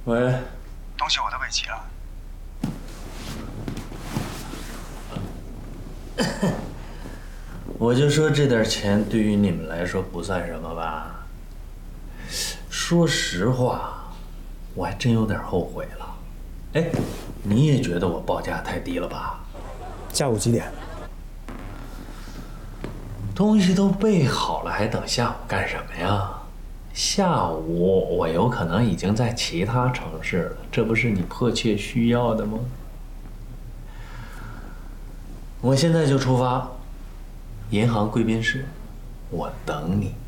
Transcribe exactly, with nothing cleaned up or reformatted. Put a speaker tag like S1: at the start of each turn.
S1: 喂，
S2: 东西我都备齐了。
S1: 我就说这点钱对于你们来说不算什么吧。说实话，我还真有点后悔了。哎，你也觉得我报价太低了吧？
S3: 下午几点？
S1: 东西都备好了，还等下午干什么呀？下午我有可能已经在其他城市了，这不是你迫切需要的吗？我现在就出发，银行贵宾室，我等你。